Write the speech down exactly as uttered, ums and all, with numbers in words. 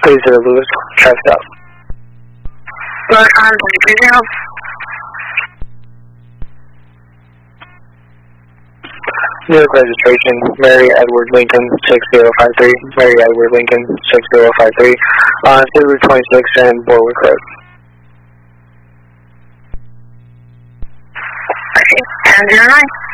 three zero Lewis, traffic stop. Lewis on three zero. New York registration, Mary Edward Lincoln, six zero five three, Mary Edward Lincoln, six zero five three, on Route twenty-six and Borwick Road. ten zero nine.